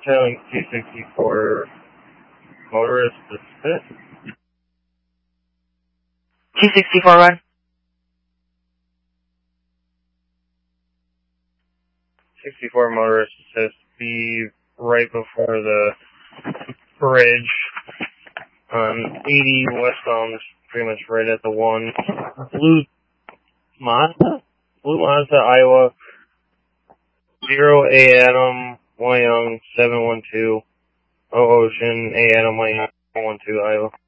Trailing 264 motorist assist. 264 run. 64 motorist assist. Be right before the bridge on 80 westbound, pretty much right at the one. Blue Mazda, Iowa. 0 A Adam, Y Young, 712. O Ocean, A Adam, Y Young, 112, Iowa.